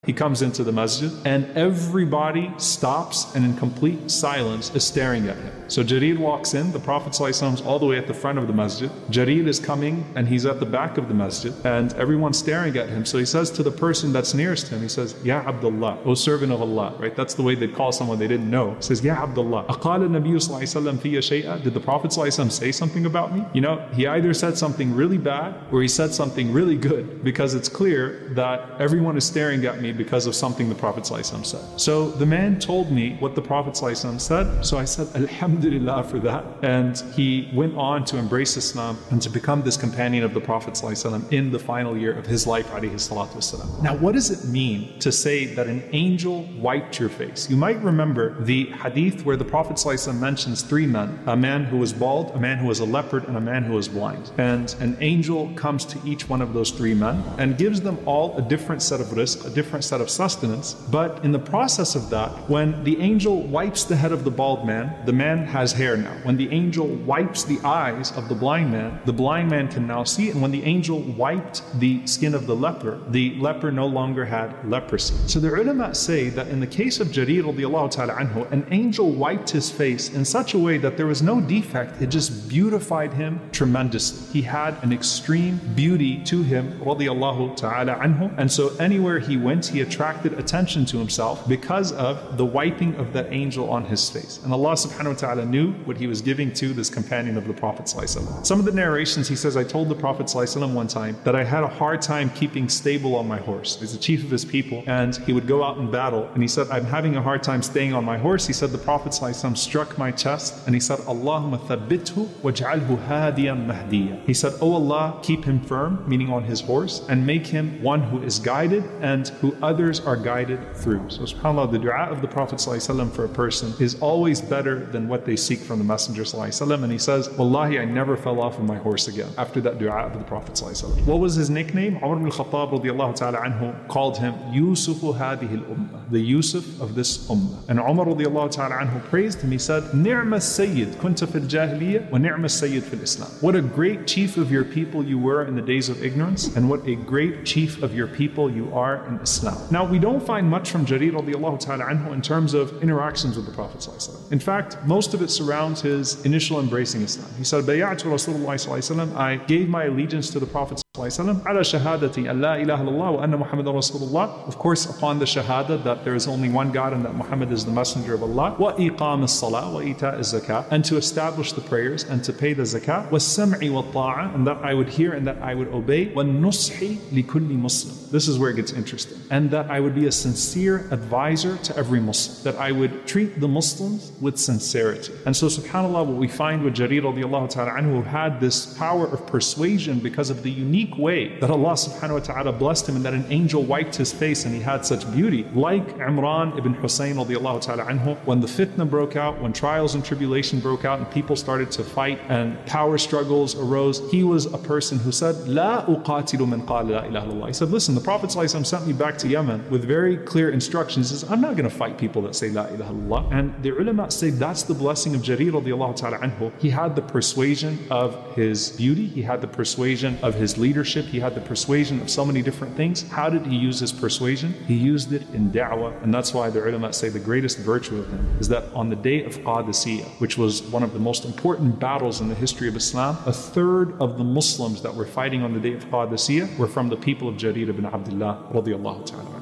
He comes into the masjid and everybody stops and in complete silence is staring at him. So Jarir walks in, the Prophet ﷺ is all the way at the front of the masjid. Jarir is coming and he's at the back of the masjid and everyone's staring at him. So he says to the person that's nearest him, he says, Ya Abdullah, O servant of Allah, right? That's the way they call someone they didn't know. He says, Ya Abdullah, Aqala Nabi ﷺ fiyya shay'a? Did the Prophet ﷺ say something about me? You know, he either said something really bad or he said something really good, because it's clear that everyone is staring at me because of something the Prophet ﷺ said. So the man told me what the Prophet ﷺ said, so I said Alhamdulillah for that, and he went on to embrace Islam and to become this companion of the Prophet ﷺ in the final year of his life, alayhi salatu wasalam. Now what does it mean to say that an angel wiped your face? You might remember the hadith where the Prophet ﷺ mentions three men, a man who was bald, a man who was a leopard, and a man who was blind. And an angel comes to each one of those three men and gives them all a different set of rizq, a different set of sustenance. But in the process of that, when the angel wipes the head of the bald man, the man has hair now. When the angel wipes the eyes of the blind man can now see. And when the angel wiped the skin of the leper no longer had leprosy. So the ulama say that in the case of Jarir radiallahu ta'ala anhu, an angel wiped his face in such a way that there was no defect. It just beautified him tremendously. He had an extreme beauty to him radiallahu ta'ala anhu. And so anywhere he went, he attracted attention to himself because of the wiping of that angel on his face. And Allah subhanahu wa ta'ala knew what he was giving to this companion of the Prophet ﷺ. Some of the narrations, he says, I told the Prophet ﷺ one time that I had a hard time keeping stable on my horse. He's the chief of his people and he would go out in battle, and he said, I'm having a hard time staying on my horse. He said the Prophet ﷺ struck my chest and he said, Allahumma thabbithu waj'alhu hadiyan mahdiya. He said, Oh Allah, keep him firm, meaning on his horse, and make him one who is guided and who others are guided through. So subhanAllah, the dua of the Prophet ﷺ for a person is always better than what they seek from the Messenger ﷺ. And he says, Wallahi, I never fell off of my horse again after that dua of the Prophet ﷺ. What was his nickname? Umar ibn al-Khattab radiallahu ta'ala anhu called him Yusufu hadihi al-ummah, the Yusuf of this ummah. And Umar radiallahu ta'ala anhu praised him. He said, Ni'ma sayyid kunta fil jahiliyyah wa ni'ma sayyid fil Islam. What a great chief of your people you were in the days of ignorance, and what a great chief of your people you are in Islam. Now we don't find much from Jarir radiallahu ta'ala anhu in terms of interactions with the Prophet ﷺ. In fact, most of it surrounds his initial embracing Islam. He said, Bay'atu Rasulullah ﷺ, I gave my allegiance to the Prophet ﷺ, ala shahadati an la ilaha illallah wa anna Muhammadan Rasulullah. Of course, upon the shahada that there is only one God and that Muhammad is the messenger of Allah. Wa iqam as-salah wa ita az-zakah, and to establish the prayers and to pay the zakah. Wa sam'i wa ta'a, and that I would hear and that I would obey. Wa nushi li kulli Muslim. This is where it gets interesting. And that I would be a sincere advisor to every Muslim. That I would treat the Muslims with sincerity. And so subhanAllah, what we find with Jarir radiallahu ta'ala anhu, who had this power of persuasion because of the unique way that Allah subhanahu wa ta'ala blessed him, and that an angel wiped his face and he had such beauty. Like Imran ibn Hussein radiallahu ta'ala anhu, when the fitna broke out, when trials and tribulation broke out and people started to fight and power struggles arose, he was a person who said, La uqatilu man qala la ilaha illallah. He said, listen, the Prophet ﷺ sent me back to Yemen with very clear instructions. He says, I'm not going to fight people that say la ilaha illallah. And the ulama say that's the blessing of Jarir radiallahu ta'ala anhu. He had the persuasion of his beauty, he had the persuasion of his leadership, he had the persuasion of so many different things. How did he use his persuasion? He used it in da'wah, and that's why the ulama say the greatest virtue of him is that on the day of Qadisiyah, which was one of the most important battles in the history of Islam, a third of the Muslims that were fighting on the day of Qadisiyah were from the people of Jarir ibn Abdullah radiallahu ta'ala.